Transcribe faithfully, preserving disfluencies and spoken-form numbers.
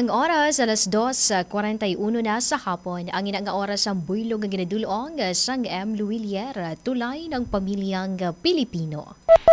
Ang oras alas dos kwarenta y uno na sa hapon. Ang ina nga oras ang buylog nga ginadulong sang M. Luilier tulay ng pamilyang Pilipino.